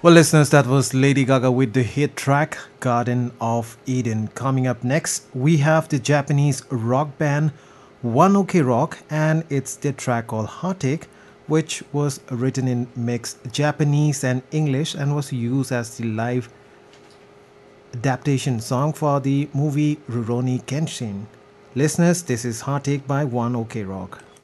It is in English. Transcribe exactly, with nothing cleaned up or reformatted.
Well, listeners, that was Lady Gaga with the hit track Garden of Eden. Coming up next, we have the Japanese rock band One Ok Rock, and it's the track called Heartache, which was written in mixed Japanese and English and was used as the live adaptation song for the movie Rurouni Kenshin. Listeners, this is Heartache by One Ok Rock.